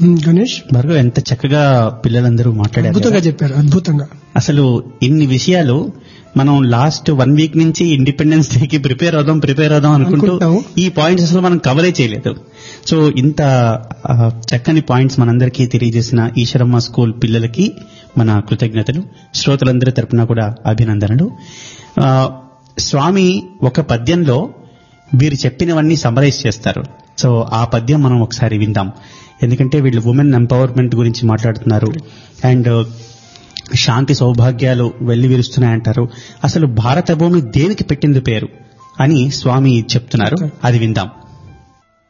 గణేష్ భార్గవ్, ఎంత చక్కగా పిల్లలందరూ మాట్లాడారు అద్భుతంగా కదా. చెప్పారు, అద్భుతంగా. అసలు ఇన్ని విషయాలు మనం లాస్ట్ 1 వీక్ నుంచి ఇండిపెండెన్స్ డేకి ప్రిపేర్ అవుదాం అనుకుంటూ అనుకుంటాము. ఈ పాయింట్స్ అసలు మనం కవరే చేయలేదు. సో ఇంత చక్కని పాయింట్స్ మనందరికీ తెలియజేసిన ఈశ్వరమ్మ స్కూల్ పిల్లలకి మన కృతజ్ఞతలు. శ్రోతలందరి తరపున కూడా అభినందనలు. స్వామి ఒక పద్యంలో వీరు చెప్పినవన్నీ సమరైజ్ చేస్తారు. సో ఆ పద్యం మనం ఒకసారి విందాం. ఎందుకంటే వీళ్ళు ఉమెన్ ఎంపవర్మెంట్ గురించి మాట్లాడుతున్నారు అండ్ శాంతి సౌభాగ్యాలు వెళ్లి విరుస్తున్నాయంటారు. అసలు భారత భూమి దేనికి పెట్టింది పేరు అని స్వామి చెప్తున్నారు. అది విందాం.